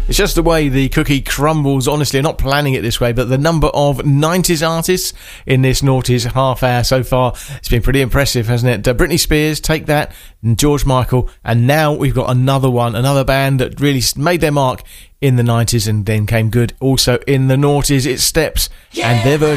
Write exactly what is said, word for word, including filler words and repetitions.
It's just the way the cookie crumbles. Honestly, I'm not planning it this way, but the number of nineties artists in this noughties half hour so far, it's been pretty impressive, hasn't it? Uh, Britney Spears, Take That, and George Michael, and now we've got another one, another band that really made their mark in the nineties and then came good also in the noughties. It's Steps, yeah. And their version